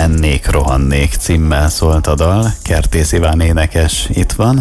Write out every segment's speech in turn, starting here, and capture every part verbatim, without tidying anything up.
Mennék, rohannék címmel szólt a dal. Kertész Iván énekes itt van,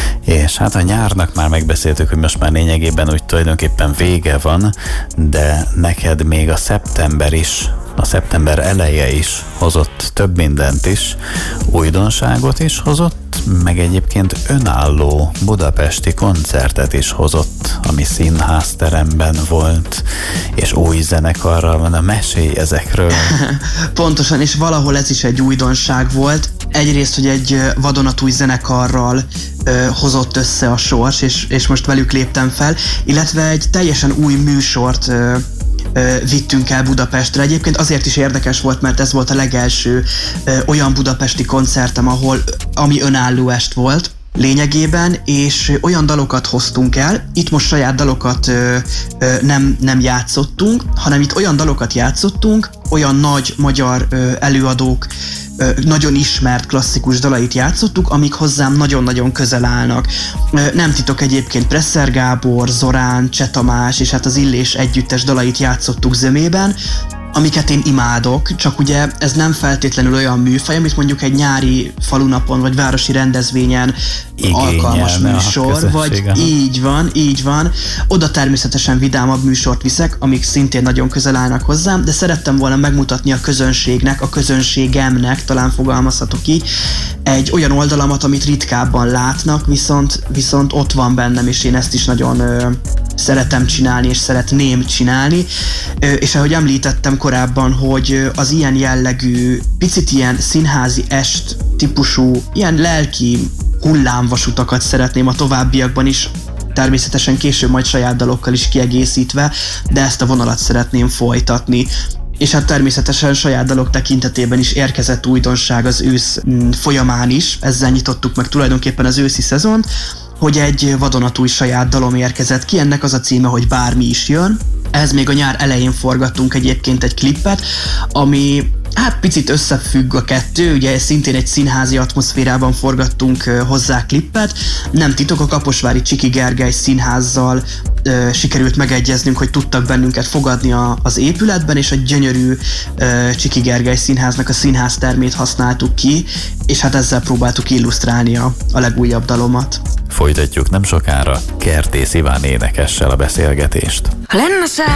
és hát a nyárnak már megbeszéltük, hogy most már lényegében úgy tulajdonképpen vége van, de neked még a szeptember is, a szeptember eleje is hozott több mindent is, újdonságot is hozott, meg egyébként önálló budapesti koncertet is hozott, ami színházteremben volt, és új zenekarral van, a mesélj ezekről. Pontosan, és valahol ez is egy újdonság volt. Egyrészt, hogy egy vadonatúj zenekarral ö, hozott össze a sors, és, és most velük léptem fel, illetve egy teljesen új műsort ö, ö, vittünk el Budapestre. Egyébként azért is érdekes volt, mert ez volt a legelső ö, olyan budapesti koncertem, ahol, ami önálló est volt lényegében, és olyan dalokat hoztunk el, itt most saját dalokat ö, ö, nem, nem játszottunk, hanem itt olyan dalokat játszottunk, olyan nagy magyar ö, előadók ö, nagyon ismert klasszikus dalait játszottuk, amik hozzám nagyon-nagyon közel állnak. Ö, nem titok egyébként, Presser Gábor, Zorán, Cseh Tamás és hát az Illés együttes dalait játszottuk zömében, amiket én imádok, csak ugye ez nem feltétlenül olyan műfaj, amit mondjuk egy nyári falunapon vagy városi rendezvényen igényelne alkalmas műsor, vagy így van, így van. Oda természetesen vidámabb műsort viszek, amik szintén nagyon közel állnak hozzám, de szerettem volna megmutatni a közönségnek, a közönségemnek, talán fogalmazhatok így, egy olyan oldalamat, amit ritkábban látnak, viszont, viszont ott van bennem, és én ezt is nagyon ö, szeretem csinálni, és szeretném csinálni. Ö, és ahogy említettem korábban, hogy az ilyen jellegű, picit ilyen színházi est típusú, ilyen lelki hullámvasutakat szeretném a továbbiakban is, természetesen később majd saját dalokkal is kiegészítve, de ezt a vonalat szeretném folytatni. És hát természetesen saját dalok tekintetében is érkezett újdonság az ősz folyamán is, ezzel nyitottuk meg tulajdonképpen az őszi szezont, hogy egy vadonatúj saját dalom érkezett ki, ennek az a címe, hogy Bármi is jön. Ehhez még a nyár elején forgattunk egyébként egy klippet, ami hát picit összefügg a kettő, ugye szintén egy színházi atmoszférában forgattunk hozzá klippet. Nem titok, a Kaposvári Csiki Gergely Színházzal ö, sikerült megegyeznünk, hogy tudtak bennünket fogadni a, az épületben, és a gyönyörű ö, Csiki Gergely Színháznak a színháztermét használtuk ki, és hát ezzel próbáltuk illusztrálni a, a legújabb dalomat. Folytatjuk nem sokára Kertész Iván énekessel a beszélgetést. Ha lenne